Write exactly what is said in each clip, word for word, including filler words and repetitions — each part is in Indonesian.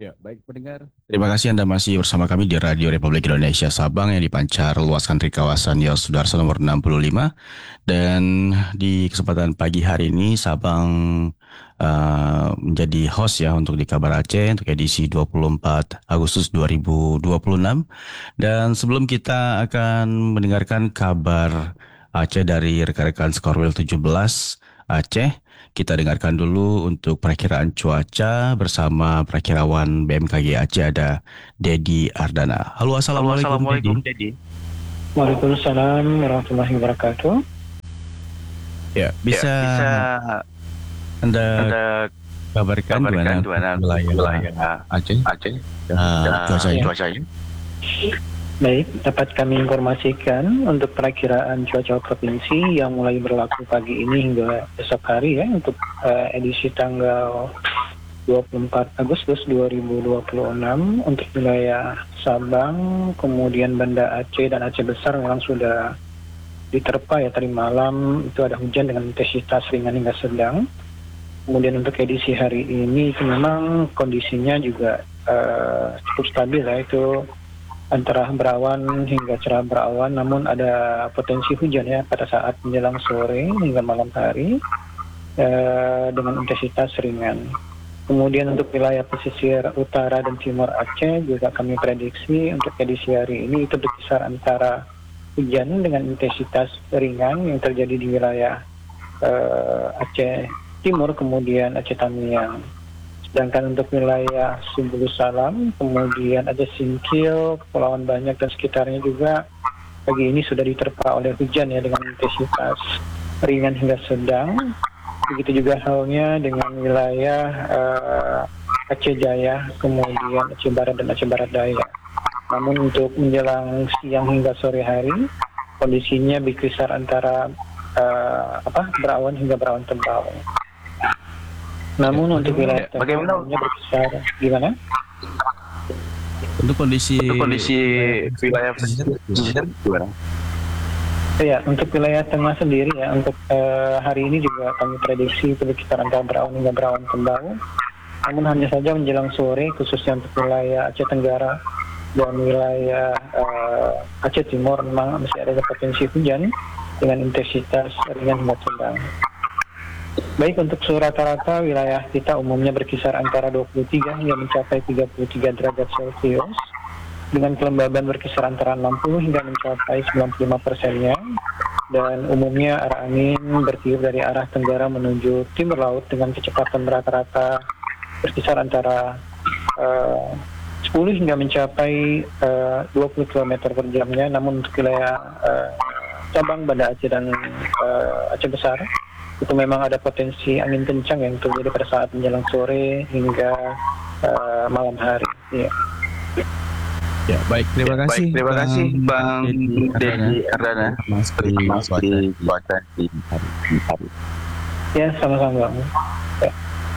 Ya, baik pendengar. Terima kasih Anda masih bersama kami di Radio Republik Indonesia Sabang yang dipancar luaskan dari kawasan Yos Sudarso nomor enam puluh lima. Dan di kesempatan pagi hari ini Sabang uh, menjadi host ya untuk di Kabar Aceh untuk edisi dua puluh empat Agustus dua ribu dua puluh enam. Dan sebelum kita akan mendengarkan kabar Aceh dari rekan-rekan Skorwil tujuh belas Aceh, kita dengarkan dulu untuk perakiraan cuaca bersama perakirawan B M K G Aceh ada Dedi Ardana. Halo, Halo, assalamualaikum assalamualaikum, Dedi. Dedi. Waalaikumsalam warahmatullahi wabarakatuh. Ya, Ya, bisa bisa Anda Anda kabarkan kabarkan gimana gimana wilayah wilayah Aceh Aceh uh, dan cuacanya? cuacanya? Baik, dapat kami informasikan untuk perakiraan cuaca provinsi yang mulai berlaku pagi ini hingga esok hari ya untuk uh, edisi tanggal dua puluh empat Agustus dua ribu dua puluh enam untuk wilayah Sabang, kemudian Banda Aceh dan Aceh Besar memang sudah diterpa ya tadi malam itu ada hujan dengan intensitas ringan hingga sedang. Kemudian untuk edisi hari ini itu memang kondisinya juga uh, cukup stabil ya, itu antara berawan hingga cerah berawan, namun ada potensi hujan ya pada saat menjelang sore hingga malam hari uh, dengan intensitas ringan. Kemudian untuk wilayah pesisir utara dan timur Aceh juga kami prediksi untuk edisi hari ini itu berkisar antara hujan dengan intensitas ringan yang terjadi di wilayah uh, Aceh Timur, kemudian Aceh Tamiang. Sedangkan untuk wilayah Sumbulu Salam, kemudian Aceh Singkil, Kepulauan Banyak dan sekitarnya juga pagi ini sudah diterpa oleh hujan ya dengan intensitas ringan hingga sedang. Begitu juga halnya dengan wilayah uh, Aceh Jaya, kemudian Aceh Barat dan Aceh Barat Daya. Namun untuk menjelang siang hingga sore hari, kondisinya berkisar antara uh, apa berawan hingga berawan tebal. Namun Ya, untuk wilayah bagaimana- tengahnya berkisar gimana? Untuk kondisi Untuk kondisi wilayah pesisir gimana? Ya, untuk wilayah tengah sendiri ya, untuk uh, hari ini juga kami prediksi itu berkisar antara berawan hingga berawan tebal. Namun hanya saja menjelang sore, khususnya untuk wilayah Aceh Tenggara dan wilayah uh, Aceh Timur memang masih ada potensi hujan dengan intensitas ringan hingga sedang. Baik, untuk suhu rata-rata wilayah kita umumnya berkisar antara dua puluh tiga hingga mencapai tiga puluh tiga derajat Celcius, dengan kelembaban berkisar antara enam puluh hingga mencapai sembilan puluh lima persennya, dan umumnya arah angin bertiup dari arah tenggara menuju timur laut dengan kecepatan rata-rata berkisar antara uh, sepuluh hingga mencapai uh, dua puluh kilometer per jamnya. Namun untuk wilayah uh, Sabang, Banda Aceh dan uh, Aceh Besar itu memang ada potensi angin kencang yang terjadi pada saat menjelang sore hingga uh, malam hari. Ya. Ya, baik. Terima Ya, kasih. baik, terima kasih Bang Dedi Dedi Ardana. Informasi cuaca di hari. Ya, sama-sama. Ya.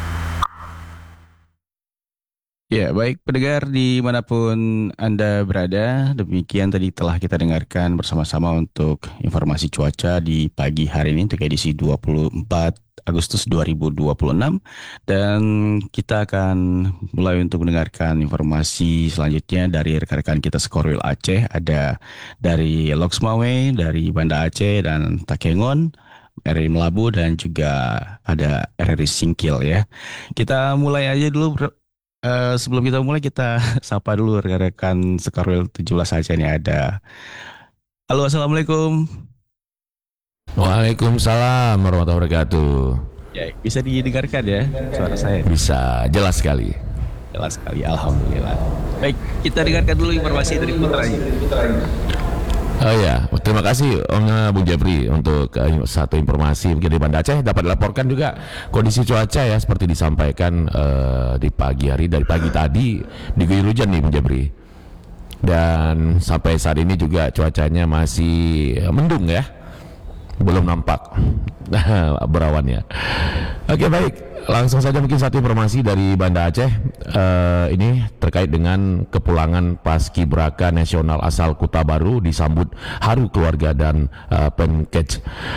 Ya, baik pendengar dimanapun Anda berada, demikian tadi telah kita dengarkan bersama-sama untuk informasi cuaca di pagi hari ini untuk edisi dua puluh empat Agustus dua ribu dua puluh enam, dan kita akan mulai untuk mendengarkan informasi selanjutnya dari rekan-rekan kita Skorwil Aceh, ada dari Loksmawe, dari Banda Aceh dan Takengon, R R I Melabu, dan juga ada R R I Singkil ya. Kita mulai aja dulu. Eh, sebelum kita mulai kita sapa dulu rekan-rekan Sekarwil tujuh belas aja nih ada. Halo, assalamualaikum. Waalaikumsalam warahmatullahi wabarakatuh. Ya, bisa didengarkan ya suara saya. Bisa, jelas sekali. Jelas sekali, alhamdulillah. Baik, kita dengarkan dulu informasi dari Putra. Oh ya, terima kasih Om Bung Jepri untuk uh, satu informasi mungkin di Banda Aceh dapat dilaporkan juga kondisi cuaca ya seperti disampaikan uh, di pagi hari dari pagi tadi diguyur hujan nih Bung Jepri. Dan sampai saat ini juga cuacanya masih mendung ya. Belum nampak berawannya. Oke, baik. Langsung saja mungkin satu informasi dari Banda Aceh, uh, ini terkait dengan kepulangan Paskibraka Nasional asal Kuta Baru disambut haru keluarga dan uh, package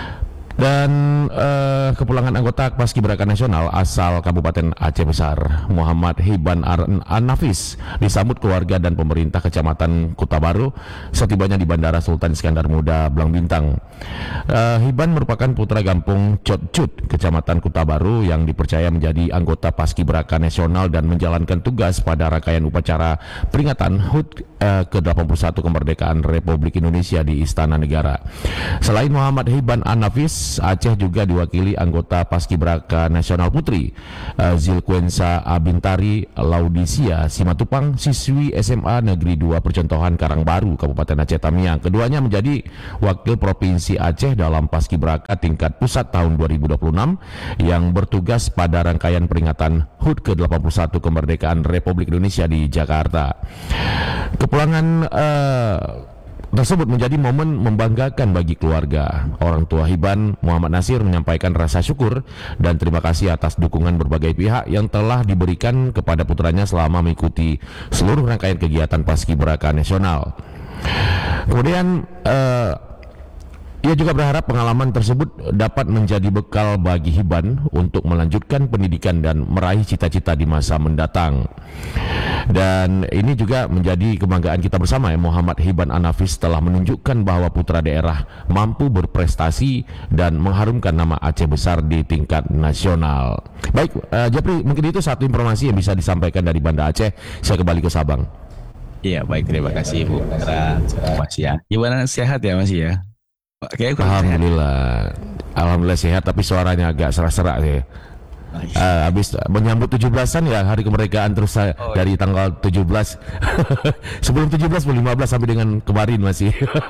Dan eh, kepulangan anggota Paskibraka Nasional asal Kabupaten Aceh Besar, Muhammad Hiban An-Nafis, disambut keluarga dan pemerintah Kecamatan Kota Baru setibanya di Bandara Sultan Iskandar Muda, Belang Bintang. Eh, Hiban merupakan putra kampung Cotcut, Kecamatan Kota Baru, yang dipercaya menjadi anggota Paskibraka Nasional dan menjalankan tugas pada rangkaian upacara peringatan H U T eh, ke delapan puluh satu kemerdekaan Republik Indonesia di Istana Negara. Selain Muhammad Hiban An-Nafis, Aceh juga diwakili anggota Paskibraka Nasional Putri uh, Zilquensa Abintari Laudisia Simatupang, siswi S M A Negeri dua Percontohan Karangbaru, Kabupaten Aceh Tamiang. Keduanya menjadi wakil Provinsi Aceh dalam Paskibraka tingkat pusat tahun dua ribu dua puluh enam yang bertugas pada rangkaian peringatan H U T ke delapan puluh satu kemerdekaan Republik Indonesia di Jakarta. Kepulangan uh, tersebut menjadi momen membanggakan bagi keluarga. Orang tua Hiban, Muhammad Nasir, menyampaikan rasa syukur dan terima kasih atas dukungan berbagai pihak yang telah diberikan kepada putranya selama mengikuti seluruh rangkaian kegiatan Paskibraka Nasional. Kemudian uh, ia juga berharap pengalaman tersebut dapat menjadi bekal bagi Hiban untuk melanjutkan pendidikan dan meraih cita-cita di masa mendatang. Dan ini juga menjadi kebanggaan kita bersama ya. Muhammad Hiban An-Nafis telah menunjukkan bahwa putra daerah mampu berprestasi dan mengharumkan nama Aceh Besar di tingkat nasional. Baik, uh, Japri, mungkin itu satu informasi yang bisa disampaikan dari Banda Aceh. Saya kembali ke Sabang. Iya, baik, terima kasih Bu atas informasi ya. Gimana, sehat ya Mas ya? Oke, Alhamdulillah, sehat. Alhamdulillah sehat, tapi suaranya agak serak-serak ya. Uh, habis menyambut tujuh belasan ya, hari kemerdekaan terus saya oh, dari tanggal tujuh belas sebelum tujuh belas, sebelum lima belas sampai dengan kemarin masih.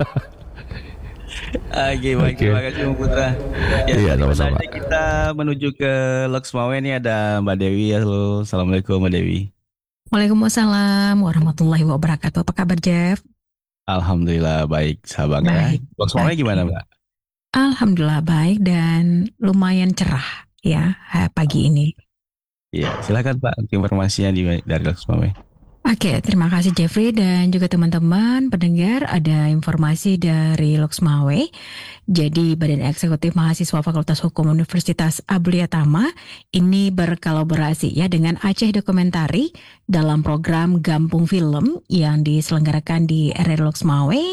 Oke, baik, okay. Terima kasih Bung Putra. Ya, iya, sama-sama. Kita menuju ke Loksmawe, ini ada Mbak Dewi. Halo, Assalamualaikum Mbak Dewi. Waalaikumsalam warahmatullahi wabarakatuh. Apa kabar, Jeff? Alhamdulillah baik, sahabat ya. Loksmawe gimana Mbak? Alhamdulillah baik dan lumayan cerah ya pagi ini. Iya, silakan Pak informasinya di, dari Loksmawe. Oke, terima kasih Jeffrey dan juga teman-teman pendengar. Ada informasi dari Loksmawe. Jadi Badan Eksekutif Mahasiswa Fakultas Hukum Universitas Abulia Tama ini berkolaborasi ya dengan Aceh Dokumentari dalam program Gampung Film yang diselenggarakan di R R Loksmawe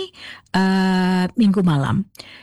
uh, minggu malam.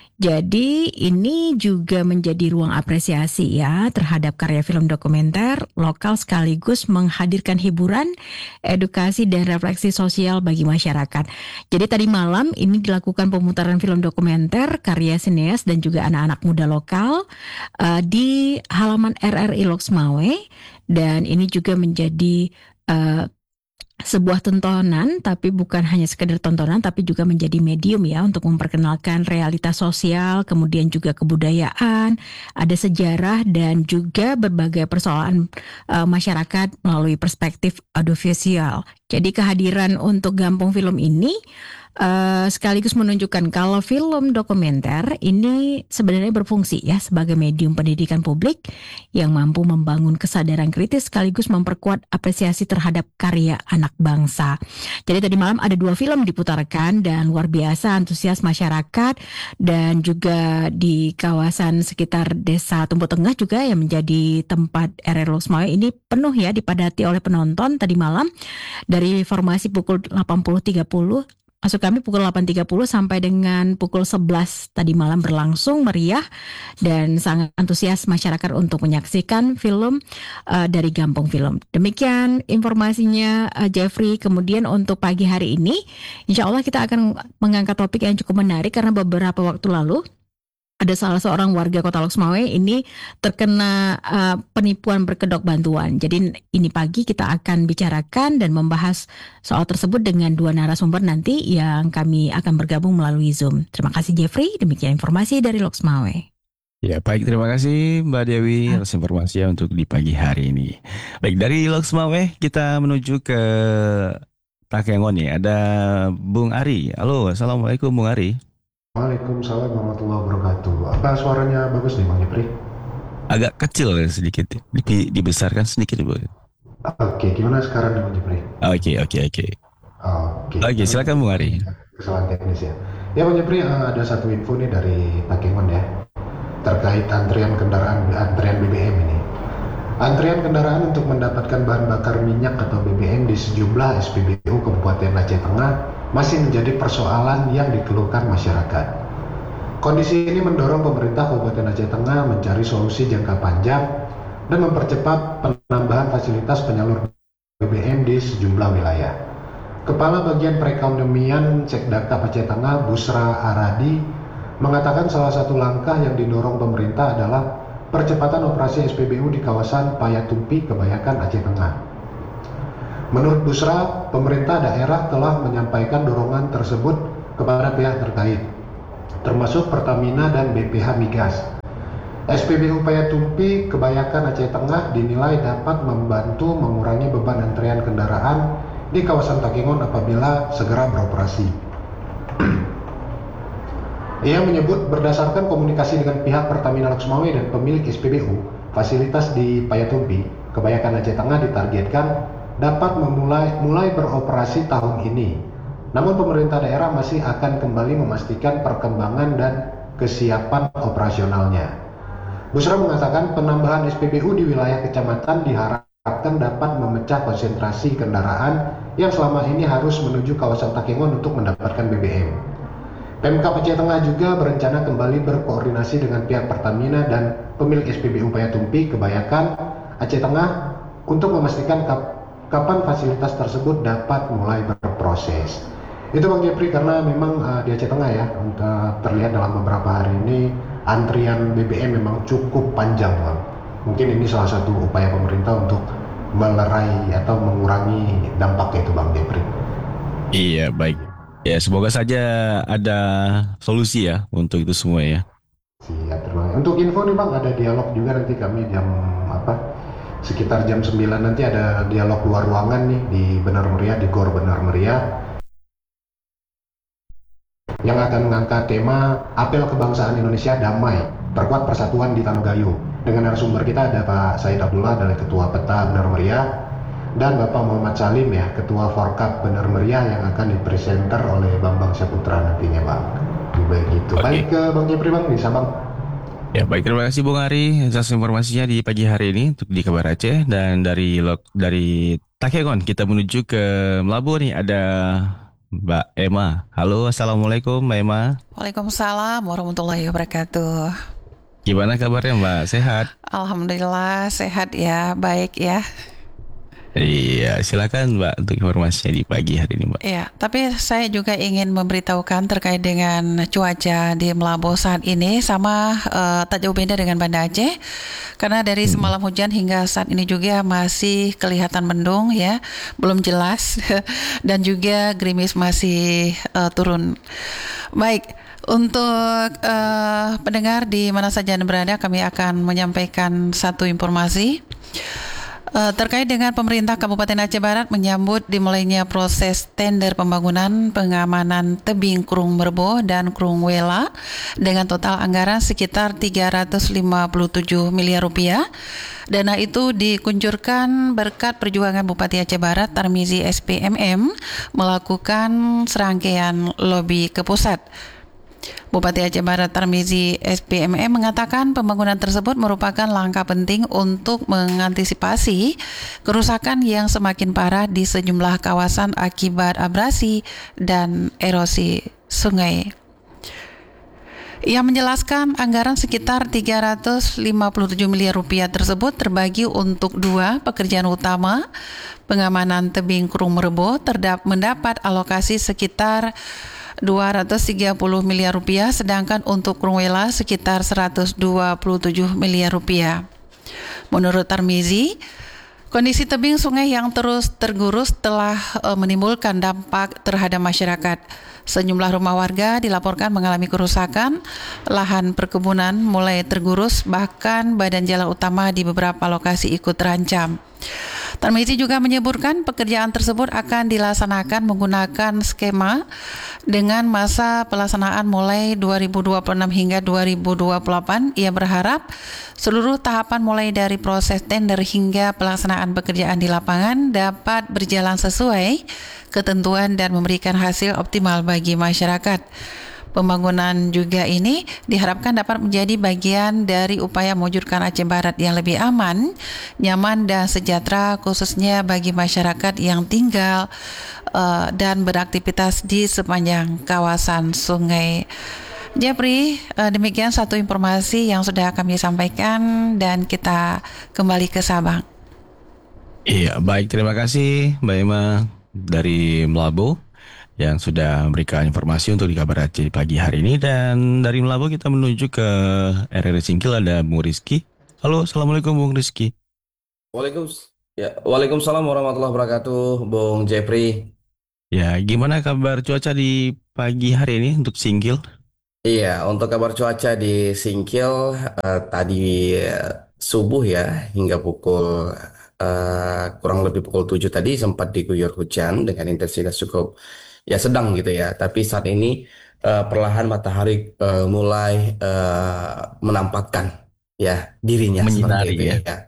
Jadi ini juga menjadi ruang apresiasi ya terhadap karya film dokumenter lokal sekaligus menghadirkan hiburan, edukasi dan refleksi sosial bagi masyarakat. Jadi tadi malam ini dilakukan pemutaran film dokumenter karya sineas dan juga anak-anak muda lokal uh, di halaman R R I Loksmawe, dan ini juga menjadi uh, sebuah tontonan, tapi bukan hanya sekedar tontonan, tapi juga menjadi medium ya untuk memperkenalkan realitas sosial, kemudian juga kebudayaan, ada sejarah dan juga berbagai persoalan uh, masyarakat melalui perspektif audiovisual. Jadi kehadiran untuk Gampung Film ini Uh, sekaligus menunjukkan kalau film dokumenter ini sebenarnya berfungsi ya sebagai medium pendidikan publik yang mampu membangun kesadaran kritis sekaligus memperkuat apresiasi terhadap karya anak bangsa. Jadi tadi malam ada dua film diputarkan dan luar biasa antusias masyarakat, dan juga di kawasan sekitar Desa Tumpu Tengah juga yang menjadi tempat R R Loksmawe ini penuh ya, dipadati oleh penonton tadi malam dari formasi pukul delapan puluh tiga puluh. Masuk kami pukul delapan tiga puluh sampai dengan pukul sebelas tadi malam berlangsung meriah dan sangat antusias masyarakat untuk menyaksikan film uh, dari Gampung Film. Demikian informasinya uh, Jeffrey. Kemudian untuk pagi hari ini insya Allah kita akan mengangkat topik yang cukup menarik karena beberapa waktu lalu ada salah seorang warga Kota Loksmawe ini terkena uh, penipuan berkedok bantuan. Jadi ini pagi kita akan bicarakan dan membahas soal tersebut dengan dua narasumber nanti yang kami akan bergabung melalui Zoom. Terima kasih Jeffrey, demikian informasi dari Loksmawe. Ya baik, terima kasih Mbak Dewi atas informasinya untuk di pagi hari ini. Baik, dari Loksmawe kita menuju ke Takengon ya. Ada Bung Ari. Halo, Assalamualaikum Bung Ari. Waalaikumsalam warahmatullahi wabarakatuh. Apa suaranya bagus nih Bang Jepri? Agak kecil ya sedikit, Di, dibesarkan sedikit Bu. Oke, gimana sekarang nih Bang Jepri? Oke, oke, oke. Oke. Oke, silakan Bung Ari. Kesalahan teknis ya. Ya Bang Jepri, ada satu info nih dari Takengon ya. terkait antrian kendaraan antrian B B M ini. Antrian kendaraan untuk mendapatkan bahan bakar minyak atau B B M di sejumlah S P B U Kabupaten Aceh Tengah masih menjadi persoalan yang dikeluhkan masyarakat. Kondisi ini mendorong pemerintah Kabupaten Aceh Tengah mencari solusi jangka panjang dan mempercepat penambahan fasilitas penyalur B B M di sejumlah wilayah. Kepala Bagian Perekonomian Sekdaka Aceh Tengah, Busra Aradi, mengatakan salah satu langkah yang didorong pemerintah adalah percepatan operasi S P B U di kawasan Payatumpi, Kebayakan, Aceh Tengah. Menurut Busra, pemerintah daerah telah menyampaikan dorongan tersebut kepada pihak terkait, termasuk Pertamina dan B P H Migas. S P B U Payatumpi, Kebayakan, Aceh Tengah dinilai dapat membantu mengurangi beban antrean kendaraan di kawasan Takengon apabila segera beroperasi. Ia menyebut berdasarkan komunikasi dengan pihak Pertamina Loksmawe dan pemilik S P B U, fasilitas di Payatumpi, Kebayakan, Aceh Tengah ditargetkan dapat memulai mulai beroperasi tahun ini. Namun pemerintah daerah masih akan kembali memastikan perkembangan dan kesiapan operasionalnya. Busra mengatakan penambahan S P B U di wilayah kecamatan diharapkan dapat memecah konsentrasi kendaraan yang selama ini harus menuju kawasan Takengon untuk mendapatkan B B M. Pemkab Aceh Tengah juga berencana kembali berkoordinasi dengan pihak Pertamina dan pemilik S P B U Payatumpi, Kebayakan, Aceh Tengah untuk memastikan kap- kapan fasilitas tersebut dapat mulai berproses. Itu Bang Jepri, karena memang uh, di Aceh Tengah ya, untuk terlihat dalam beberapa hari ini antrian B B M memang cukup panjang, Bang. Mungkin ini salah satu upaya pemerintah untuk melerai atau mengurangi dampaknya itu, Bang Jepri. Iya, baik. Ya, semoga saja ada solusi ya untuk itu semua ya. Siap, terima kasih. Untuk info nih Bang, ada dialog juga nanti kami jam apa? Sekitar jam sembilan nanti ada dialog luar ruangan nih di Benar Meriah, di Gor Benar Meriah, yang akan mengangkat tema Apel Kebangsaan Indonesia Damai, Perkuat Persatuan di Tanah Gayo. Dengan narasumber kita ada Pak Said Abdullah dari Ketua Peta Benar Meriah, dan Bapak Muhammad Salim ya, Ketua Forkap Benar Meriah, yang akan dipresenter oleh Bambang Saputra nantinya Bang. Begitu. Oke. Baik ke Bang Jepri Bang, bisa Bang. Ya, baik, terima kasih Bung Ari atas informasinya di pagi hari ini untuk di Kabar Aceh. Dan dari lok dari Takengon kita menuju ke Melabu nih, ada Mbak Emma. Halo, assalamualaikum Mbak Emma. Waalaikumsalam warahmatullahi wabarakatuh. Gimana kabarnya Mbak? Sehat? Alhamdulillah sehat ya, baik ya. Iya, silakan Mbak untuk informasinya di pagi hari ini Mbak. Ya, tapi saya juga ingin memberitahukan terkait dengan cuaca di Melabu saat ini, sama uh, tak jauh beda dengan Banda Aceh. Karena dari semalam hujan hingga saat ini juga masih kelihatan mendung ya, belum jelas dan juga gerimis masih uh, turun. Baik. Untuk uh, pendengar di mana saja Anda berada, kami akan menyampaikan satu informasi uh, terkait dengan pemerintah Kabupaten Aceh Barat menyambut dimulainya proses tender pembangunan pengamanan tebing Krung Merbo dan Krung Wela dengan total anggaran sekitar tiga ratus lima puluh tujuh miliar rupiah. Dana itu dikuncurkan berkat perjuangan Bupati Aceh Barat Tarmizi S P M M melakukan serangkaian lobi ke pusat. Bupati Aceh Barat Tarmizi S P M M mengatakan pembangunan tersebut merupakan langkah penting untuk mengantisipasi kerusakan yang semakin parah di sejumlah kawasan akibat abrasi dan erosi sungai. Ia menjelaskan anggaran sekitar tiga ratus lima puluh tujuh miliar rupiah tersebut terbagi untuk dua pekerjaan utama. Pengamanan tebing Krung Merbo terdap mendapat alokasi sekitar dua ratus tiga puluh miliar rupiah, sedangkan untuk Krung Wela sekitar seratus dua puluh tujuh miliar rupiah. Menurut Tarmizi, kondisi tebing sungai yang terus tergerus telah e, menimbulkan dampak terhadap masyarakat. Sejumlah rumah warga dilaporkan mengalami kerusakan, lahan perkebunan mulai tergerus, bahkan badan jalan utama di beberapa lokasi ikut terancam. Tarmizi juga menyebutkan pekerjaan tersebut akan dilaksanakan menggunakan skema dengan masa pelaksanaan mulai dua ribu dua puluh enam hingga dua ribu dua puluh delapan. Ia berharap seluruh tahapan mulai dari proses tender hingga pelaksanaan pekerjaan di lapangan dapat berjalan sesuai ketentuan dan memberikan hasil optimal bagi masyarakat. pembangunan juga ini diharapkan dapat menjadi bagian dari upaya mewujudkan Aceh Barat yang lebih aman, nyaman dan sejahtera khususnya bagi masyarakat yang tinggal uh, dan beraktivitas di sepanjang kawasan sungai. Jeffrey, uh, demikian satu informasi yang sudah kami sampaikan dan kita kembali ke Sabang. Iya, baik. Terima kasih Mbak Emma dari Melabo yang sudah memberikan informasi untuk di Kabar Aceh pagi hari ini. Dan dari Melabo kita menuju ke R R Singkil, ada Bung Rizky. Halo, Assalamualaikum Bung Rizky. Waalaikumsalam. Ya, Waalaikumsalam warahmatullahi wabarakatuh, Bung Jeffrey. Ya, gimana kabar cuaca di pagi hari ini untuk Singkil? Iya, untuk kabar cuaca di Singkil eh, tadi eh, subuh ya hingga pukul eh, kurang lebih pukul tujuh tadi sempat diguyur hujan dengan intensitas cukup ya sedang gitu ya. Tapi saat ini eh, perlahan matahari eh, mulai eh, menampakkan ya dirinya seperti Menyinari itu ya. ya.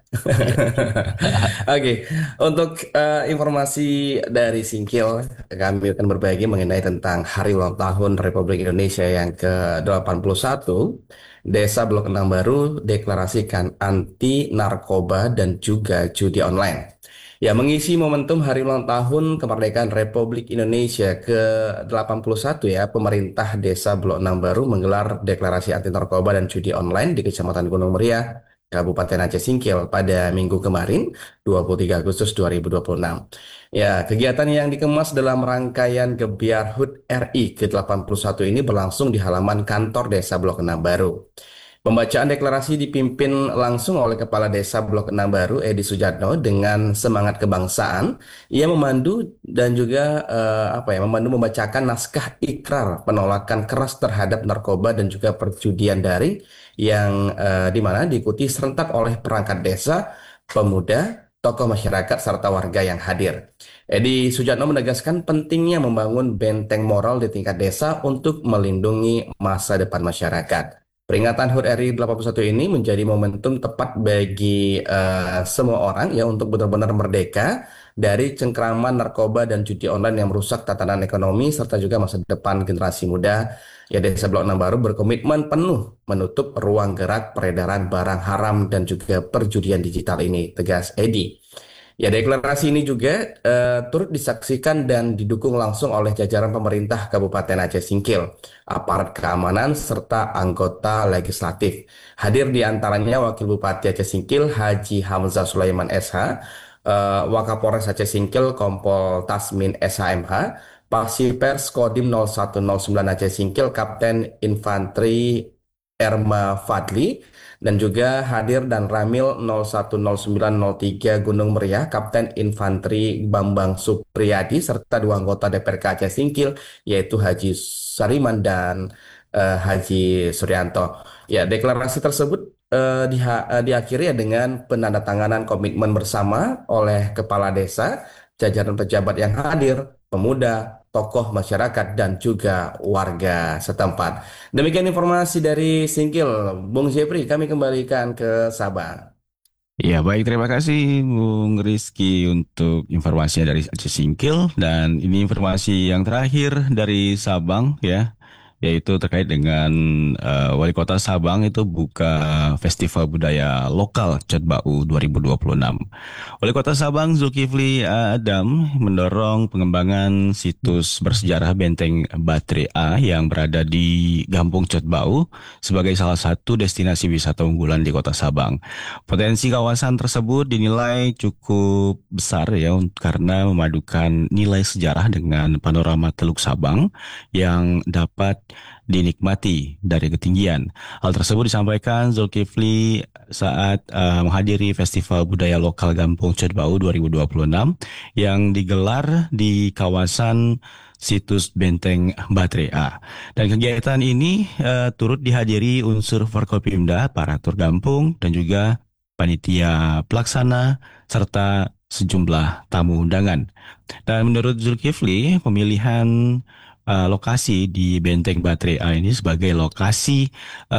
Oke, untuk eh, informasi dari Singkil, kami akan berbagi mengenai tentang Hari Ulang Tahun Republik Indonesia yang ke delapan puluh satu. Desa Blok Enam Baru deklarasikan anti narkoba dan juga judi online. Ya, mengisi momentum Hari Ulang Tahun Kemerdekaan Republik Indonesia ke delapan puluh satu ya, pemerintah Desa Blok Enam Baru menggelar deklarasi anti narkoba dan judi online di Kecamatan Gunung Meriah, Kabupaten Aceh Singkil pada minggu kemarin, dua puluh tiga Agustus dua ribu dua puluh enam. Ya, kegiatan yang dikemas dalam rangkaian Gebiar H U T R I ke delapan puluh satu ini berlangsung di halaman kantor Desa Blok Enam Baru. Pembacaan deklarasi dipimpin langsung oleh Kepala Desa Blok Enam Baru, Edi Sujatno, dengan semangat kebangsaan. Ia memandu dan juga eh, apa ya, memandu membacakan naskah ikrar penolakan keras terhadap narkoba dan juga perjudian daring yang eh, di mana diikuti serentak oleh perangkat desa, pemuda, tokoh masyarakat serta warga yang hadir. Edi Sujatno menegaskan pentingnya membangun benteng moral di tingkat desa untuk melindungi masa depan masyarakat. Peringatan H U T R I delapan puluh satu ini menjadi momentum tepat bagi uh, semua orang ya untuk benar-benar merdeka dari cengkraman narkoba dan judi online yang merusak tatanan ekonomi serta juga masa depan generasi muda. Ya, Desa Blok Enam Baru berkomitmen penuh menutup ruang gerak peredaran barang haram dan juga perjudian digital ini, tegas Edi. Ya, deklarasi ini juga uh, turut disaksikan dan didukung langsung oleh jajaran pemerintah Kabupaten Aceh Singkil, aparat keamanan, serta anggota legislatif. Hadir di antaranya Wakil Bupati Aceh Singkil, Haji Hamzah Sulaiman S H, uh, Wakapolres Aceh Singkil, Kompol Tasmin S H M H, Pasipers Kodim nol satu nol sembilan Aceh Singkil, Kapten Infanteri Erma Fadli, dan juga hadir dan Ramil nol satu nol sembilan nol tiga Gunung Meriah, Kapten Infanteri Bambang Supriyadi, serta dua anggota D P R K Aceh Singkil, yaitu Haji Sariman dan uh, Haji Suryanto. Ya, deklarasi tersebut uh, diha- uh, diakhiri ya dengan penandatanganan komitmen bersama oleh Kepala Desa, jajaran pejabat yang hadir, pemuda, tokoh masyarakat, dan juga warga setempat. Demikian informasi dari Singkil. Bung Jepri, kami kembalikan ke Sabang. Ya, baik, terima kasih Bung Rizky untuk informasinya dari Aceh Singkil. Dan ini informasi yang terakhir dari Sabang ya, yaitu terkait dengan uh, Wali Kota Sabang itu buka Festival Budaya Lokal Cetbau dua ribu dua puluh enam. Wali Kota Sabang Zulkifli Adam mendorong pengembangan situs bersejarah Benteng Baterai A yang berada di Gampung Cetbau sebagai salah satu destinasi wisata unggulan di Kota Sabang. Potensi kawasan tersebut dinilai cukup besar ya karena memadukan nilai sejarah dengan panorama Teluk Sabang yang dapat dinikmati dari ketinggian. Hal tersebut disampaikan Zulkifli saat uh, menghadiri Festival Budaya Lokal Gampung Cetbau dua ribu dua puluh enam yang digelar di kawasan situs Benteng Baterai A. Dan kegiatan ini uh, turut dihadiri unsur Forkopimda, aparatur Gampung, dan juga panitia pelaksana serta sejumlah tamu undangan. Dan menurut Zulkifli, pemilihan uh, lokasi di Benteng Baterai A ini sebagai lokasi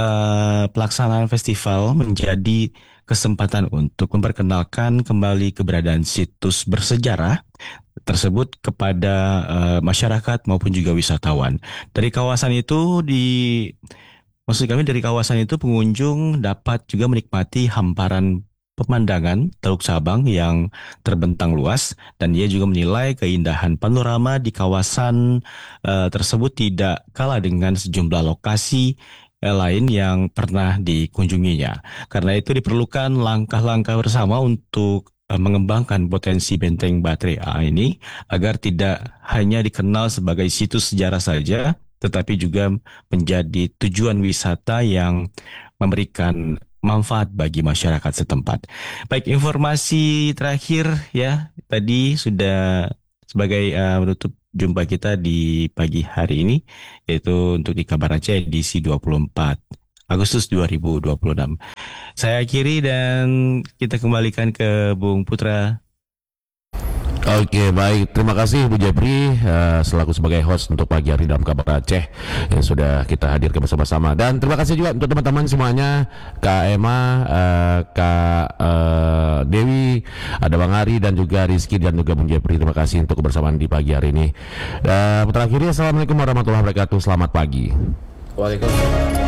uh, pelaksanaan festival menjadi kesempatan untuk memperkenalkan kembali keberadaan situs bersejarah tersebut kepada uh, masyarakat maupun juga wisatawan. Dari kawasan itu di Maksud kami dari kawasan itu pengunjung dapat juga menikmati hamparan pemandangan Teluk Sabang yang terbentang luas, dan dia juga menilai keindahan panorama di kawasan uh, tersebut tidak kalah dengan sejumlah lokasi uh, lain yang pernah dikunjunginya. Karena itu diperlukan langkah-langkah bersama untuk uh, mengembangkan potensi Benteng Baterai A ini agar tidak hanya dikenal sebagai situs sejarah saja, tetapi juga menjadi tujuan wisata yang memberikan manfaat bagi masyarakat setempat. Baik, informasi terakhir ya, tadi sudah sebagai uh, menutup jumpa kita di pagi hari ini, yaitu untuk di Kabar Aceh edisi dua puluh empat Agustus dua ribu dua puluh enam. Saya akhiri dan kita kembalikan ke Bung Putra. Oke, baik. Terima kasih Bu Jepri uh, selaku sebagai host untuk pagi hari dalam Kabar Aceh yang sudah kita hadirkan bersama-sama. Dan terima kasih juga untuk teman-teman semuanya, Kak Emma, uh, Kak uh, Dewi, ada Bang Ari dan juga Rizky dan juga Bung Jepri. Terima kasih untuk kebersamaan di pagi hari ini. Uh, terakhir, assalamualaikum warahmatullahi wabarakatuh. Selamat pagi. Waalaikumsalam.